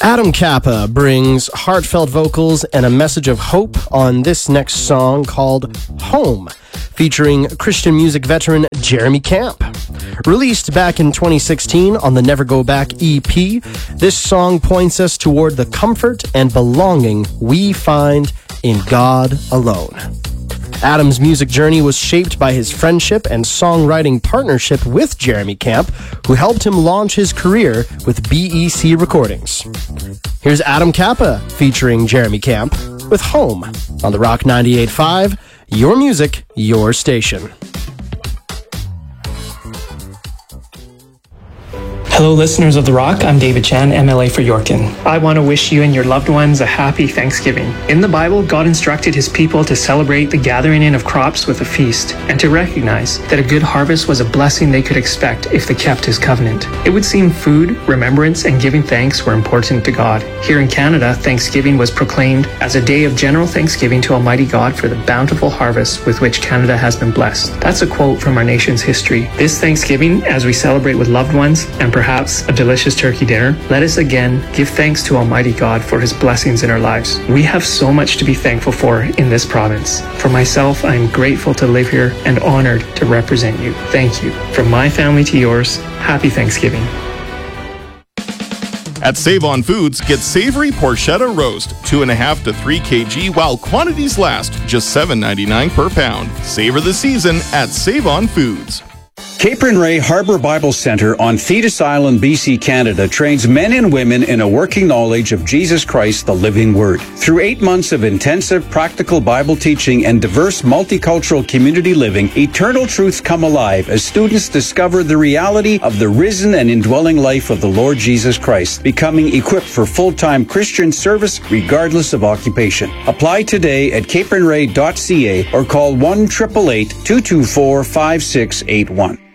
Adam Kappa brings heartfelt vocals and a message of hope on this next song called Home, featuring Christian music veteran Jeremy Camp. Released back in 2016 on the Never Go Back EP, this song points us toward the comfort and belonging we find in God alone. Adam's music journey was shaped by his friendship and songwriting partnership with Jeremy Camp, who helped him launch his career with BEC Recordings. Here's Adam Kappa featuring Jeremy Camp with Home on the Rock 98.5, your music, your station. Hello, listeners of The Rock. I'm David Chan, MLA for Yorkton. I want to wish you and your loved ones a happy Thanksgiving. In the Bible, God instructed his people to celebrate the gathering in of crops with a feast and to recognize that a good harvest was a blessing they could expect if they kept his covenant. It would seem food, remembrance, and giving thanks were important to God. Here in Canada, Thanksgiving was proclaimed as a day of general thanksgiving to Almighty God for the bountiful harvest with which Canada has been blessed. That's a quote from our nation's history. This Thanksgiving, as we celebrate with loved ones and perhaps a delicious turkey dinner, let us again give thanks to Almighty God for his blessings in our lives. We have so much to be thankful for in this province. For myself, I am grateful to live here and honored to represent you. Thank you. From my family to yours, happy Thanksgiving. At Save On Foods, get savory porchetta roast, 2.5 to 3 kg, while quantities last, just $7.99 per pound. Savor the season at Save On Foods. Cape and Ray Harbor Bible Center on Thetis Island, BC, Canada trains men and women in a working knowledge of Jesus Christ, the living Word. Through 8 months of intensive practical Bible teaching and diverse multicultural community living, eternal truths come alive as students discover the reality of the risen and indwelling life of the Lord Jesus Christ, becoming equipped for full-time Christian service regardless of occupation. Apply today at capeandray.ca or call 1-888-224-5681.